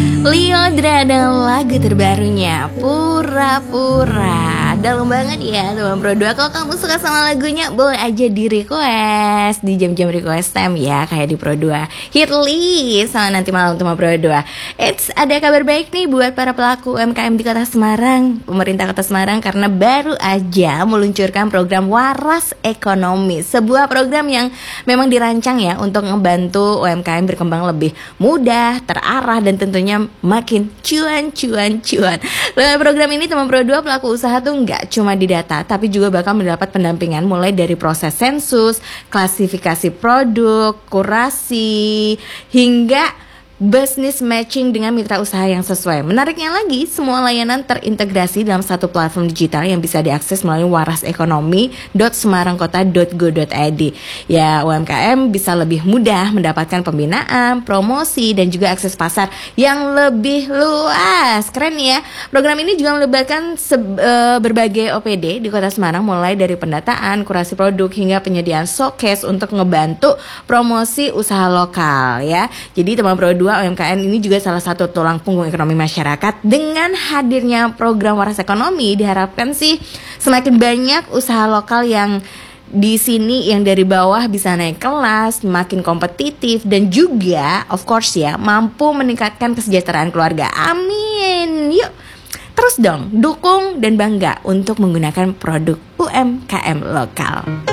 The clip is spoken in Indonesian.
Lyodra dan lagu terbarunya Pura-Pura. Dalam banget ya teman Pro 2. Kalau kamu suka sama lagunya, boleh aja di request di jam-jam request time ya, kayak di Pro 2 Hit List sama nanti malam teman Pro 2. Ada kabar baik nih buat para pelaku UMKM di Kota Semarang. Pemerintah Kota Semarang karena baru aja meluncurkan program Waras Ekonomi, sebuah program yang memang dirancang ya untuk membantu UMKM berkembang lebih mudah, terarah, dan tentunya makin cuan. Lewat program ini teman Pro 2 pelaku usaha tuh nggak cuma didata, tapi juga bakal mendapat pendampingan mulai dari proses sensus, klasifikasi produk, kurasi, hingga business matching dengan mitra usaha yang sesuai. Menariknya lagi, semua layanan terintegrasi dalam satu platform digital yang bisa diakses melalui warasekonomi.semarangkota.go.id. Ya, UMKM bisa lebih mudah mendapatkan pembinaan, promosi, dan juga akses pasar yang lebih luas. Keren ya. Program ini juga melibatkan berbagai OPD di Kota Semarang, mulai dari pendataan, kurasi produk, hingga penyediaan showcase untuk ngebantu promosi usaha lokal ya. Jadi teman Pro 2, UMKM ini juga salah satu tulang punggung ekonomi masyarakat. Dengan hadirnya program Waras Ekonomi, diharapkan sih semakin banyak usaha lokal yang di sini yang dari bawah bisa naik kelas, makin kompetitif, dan juga of course ya mampu meningkatkan kesejahteraan keluarga. Amin. Yuk terus dong dukung dan bangga untuk menggunakan produk UMKM lokal.